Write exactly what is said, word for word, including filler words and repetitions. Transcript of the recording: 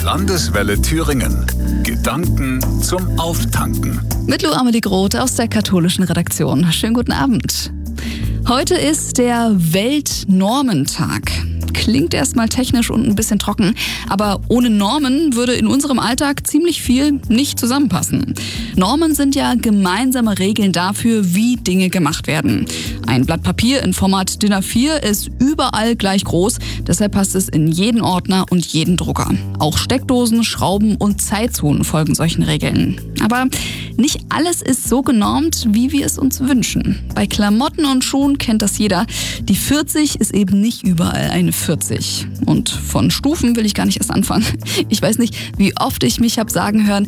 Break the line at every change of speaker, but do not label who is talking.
Landeswelle Thüringen. Gedanken zum Auftanken.
Mit Lou Amelie Groth aus der katholischen Redaktion. Schönen guten Abend. Heute ist der Weltnormentag. Klingt erstmal technisch und ein bisschen trocken, aber ohne Normen würde in unserem Alltag ziemlich viel nicht zusammenpassen. Normen sind ja gemeinsame Regeln dafür, wie Dinge gemacht werden. Ein Blatt Papier in Format D I N A vier ist überall gleich groß, deshalb passt es in jeden Ordner und jeden Drucker. Auch Steckdosen, Schrauben und Zeitzonen folgen solchen Regeln. Aber nicht alles ist so genormt, wie wir es uns wünschen. Bei Klamotten und Schuhen kennt das jeder. Die vierzig ist eben nicht überall eine vierzig. Und von Stufen will ich gar nicht erst anfangen. Ich weiß nicht, wie oft ich mich habe sagen hören,